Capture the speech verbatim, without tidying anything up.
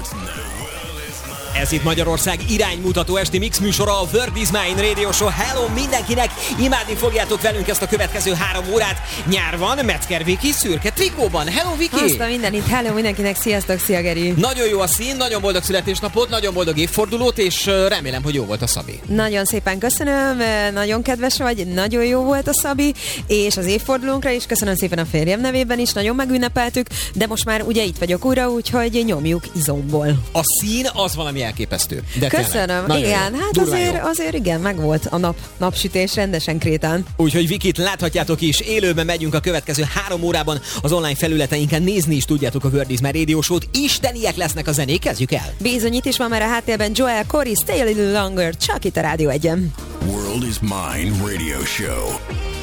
Ez itt Magyarország iránymutató esti mix műsora, a World is Mine Radio Show. Hello mindenkinek! Imádni fogjátok velünk ezt a következő három órát. Nyár van, Metzger Viki szürke trikóban. Hello Viki! Azt a mindenit, hello mindenkinek, sziasztok, szia Geri! Nagyon jó a szín, nagyon boldog születésnapot, nagyon boldog évfordulót, és remélem, hogy jó volt a Szabi. Nagyon szépen köszönöm, nagyon kedves vagy, nagyon jó volt a Szabi, és az évfordulónkra is köszönöm szépen a férjem nevében is, nagyon megünnepeltük, de most már ugye itt vagyok újra, úgyhogy nyomjuk izomból. A szín az valami elképesztő. De köszönöm, igen, jó. Hát azért, azért igen, megvolt a nap, napsütés rendesen Krétán. Úgyhogy Vikit láthatjátok is, élőben megyünk a következő három órában az online felületeinken, nézni is tudjátok a World is Mine Radio Show-t. Isteniek lesznek a zenék, kezdjük el. Bizony, itt is van már a háttérben Joel Corey, Stay a Little Longer, csak itt a Rádió egyen. World is Mine Radio Show.